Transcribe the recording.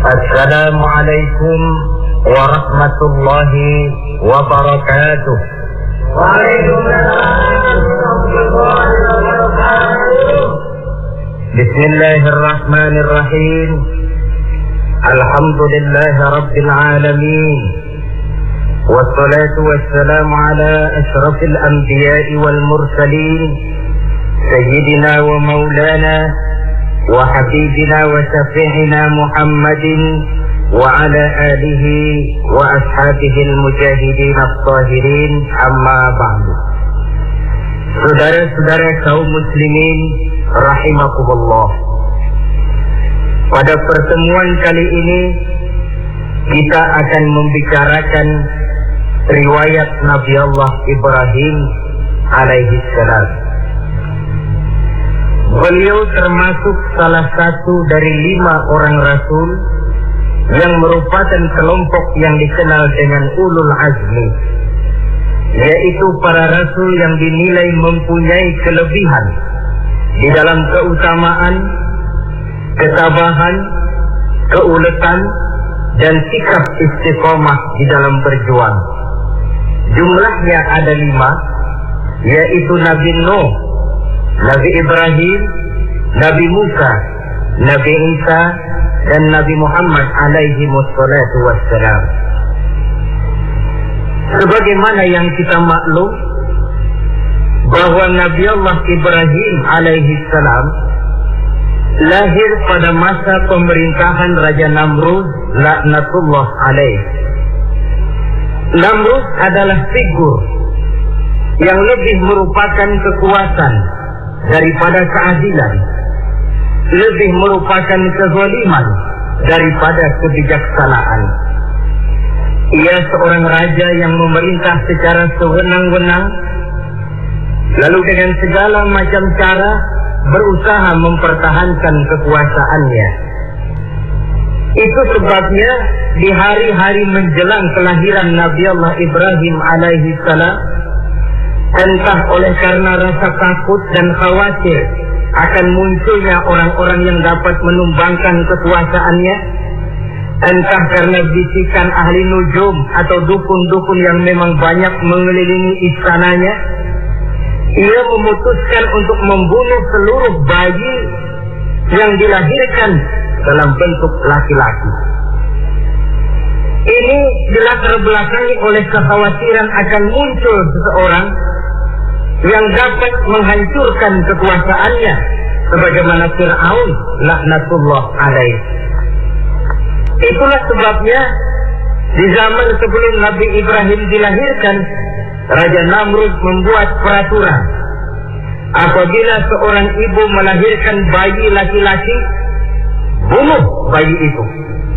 Assalamualaikum warahmatullahi wabarakatuh. Waalaikumsalam warahmatullahi wabarakatuh. Bismillahirrahmanirrahim. Alhamdulillahi rabbil alamin. Wassalatu wassalamu ala ashrafil anbiya'i wal mursalin. Sayyidina wa maulana wa habibina wa syafi'ina Muhammadin wa ala alihi wa ashabihi al-mujahidin at-tahirin, amma ba'du. Saudara-saudara kaum muslimin rahimakumullah, pada pertemuan kali ini kita akan membicarakan riwayat Nabi Allah Ibrahim alaihi salam. Beliau termasuk salah satu dari 5 orang rasul yang merupakan kelompok yang dikenal dengan ulul azmi, yaitu para rasul yang dinilai mempunyai kelebihan di dalam keutamaan, ketabahan, keuletan, dan sikap istiqomah di dalam berjuang. Jumlahnya ada 5, yaitu Nabi Nuh, Nabi Ibrahim, Nabi Musa, Nabi Isa, dan Nabi Muhammad alaihi wassalatu wassalam. Sebagaimana yang kita maklum bahwa Nabi Allah Ibrahim alaihi salam lahir pada masa pemerintahan Raja Namrud laknatullah alaih. Namrud adalah figur yang lebih merupakan kekuasaan daripada keadilan, lebih merupakan kezaliman daripada kebijaksanaan. Ia seorang raja yang memerintah secara sewenang-wenang, lalu dengan segala macam cara berusaha mempertahankan kekuasaannya. Itu sebabnya di hari-hari menjelang kelahiran Nabi Allah Ibrahim alaihi salam, entah oleh karena rasa takut dan khawatir akan munculnya orang-orang yang dapat menumbangkan kekuasaannya, entah karena bisikan ahli nujum atau dukun-dukun yang memang banyak mengelilingi istananya, ia memutuskan untuk membunuh seluruh bayi yang dilahirkan dalam bentuk laki-laki. Ini dilatar belakangi oleh kekhawatiran akan muncul seseorang yang dapat menghancurkan kekuasaannya, sebagaimana Fir'aun laknatullah alaih. Itulah sebabnya di zaman sebelum Nabi Ibrahim dilahirkan, Raja Namrud membuat peraturan. Apabila seorang ibu melahirkan bayi laki-laki, bunuh bayi itu.